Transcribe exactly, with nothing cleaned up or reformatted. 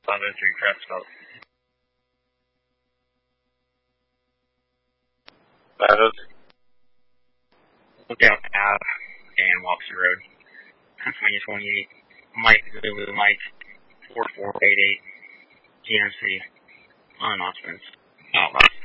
five oh three Crestville. five oh three. Lookout Ave and Wapsie Road. twenty twenty-eight. Mike Zulu Mike four four eight eight G M C. On announcements. Out loud.